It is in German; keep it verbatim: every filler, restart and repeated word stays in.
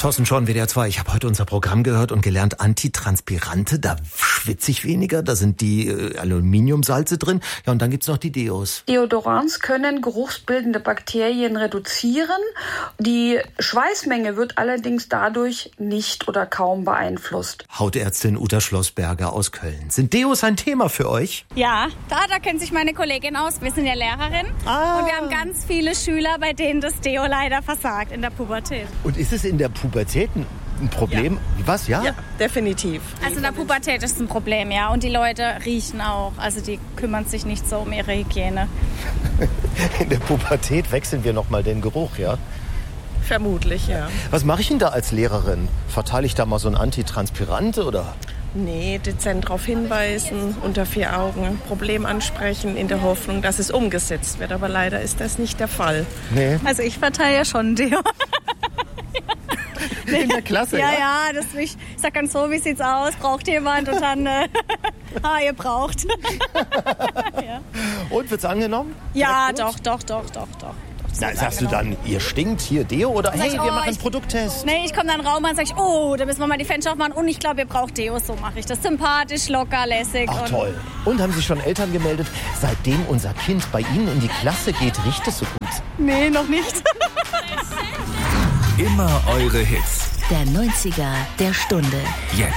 Thorsten Schorn, W D R zwei. Ich habe heute unser Programm gehört und gelernt, Antitranspirante, da schwitze ich weniger, da sind die äh, Aluminiumsalze drin. Ja, und dann gibt's noch die Deos. Deodorants können geruchsbildende Bakterien reduzieren. Die Schweißmenge wird allerdings dadurch nicht oder kaum beeinflusst. Hautärztin Uta Schlossberger aus Köln. Sind Deos ein Thema für euch? Ja, da, da kennt sich meine Kollegin aus. Wir sind ja Lehrerin. Ah. Und wir haben ganz viele Schüler, bei denen das Deo leider versagt in der Pubertät. Und ist es in der Pubertät ein Problem? Ja. Was, ja? Ja, definitiv. Also in der Pubertät ist es ein Problem, ja. Und die Leute riechen auch. Also die kümmern sich nicht so um ihre Hygiene. In der Pubertät wechseln wir nochmal den Geruch, ja? Vermutlich, ja. Was mache ich denn da als Lehrerin? Verteile ich da mal so ein Antitranspirante oder? Nee, dezent darauf hinweisen, unter vier Augen Problem ansprechen, in der Hoffnung, dass es umgesetzt wird. Aber leider ist das nicht der Fall. Nee. Also ich verteile ja schon Deo. In der Klasse, ja? Ja, ja, das ich, ich sag ganz so, wie sieht's aus? Braucht jemand? Und dann, äh, ah, ihr braucht. Ja. Und, wird's angenommen? Ja, doch, doch, doch, doch, doch. Na, sagst du dann, ihr stinkt, hier Deo oder hey, ich, wir oh, machen einen ich, Produkttest? Nee, ich komme dann raus und sage ich, oh, da müssen wir mal die Fenster aufmachen und ich glaube, ihr braucht Deo, so mache ich das. Sympathisch, locker, lässig. Ach und toll. Und haben sich schon Eltern gemeldet, seitdem unser Kind bei Ihnen in die Klasse geht, riecht es so gut? Nee, noch nicht. Immer eure Hits. Der neunziger der Stunde. Jetzt.